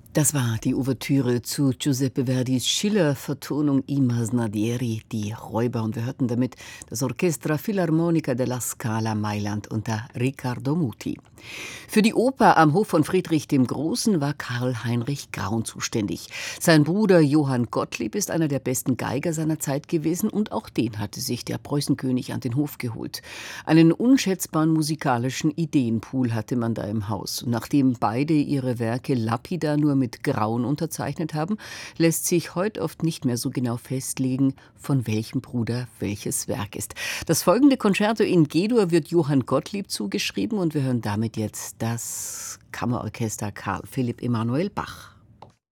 Das war die Ouvertüre zu Giuseppe Verdis Schiller-Vertonung I Masnadieri, die Räuber. Und wir hörten damit das Orchestra Filarmonica della Scala Mailand unter Riccardo Muti. Für die Oper am Hof von Friedrich dem Großen war Karl Heinrich Graun zuständig. Sein Bruder Johann Gottlieb ist einer der besten Geiger seiner Zeit gewesen und auch den hatte sich der Preußenkönig an den Hof geholt. Einen unschätzbaren musikalischen Ideenpool hatte man da im Haus. Und nachdem beide ihre Werke lapidar nur mit Graun unterzeichnet haben, lässt sich heute oft nicht mehr so genau festlegen, von welchem Bruder welches Werk ist. Das folgende Concerto in G-Dur wird Johann Gottlieb zugeschrieben und wir hören damit jetzt das Kammerorchester Karl Philipp Emanuel Bach.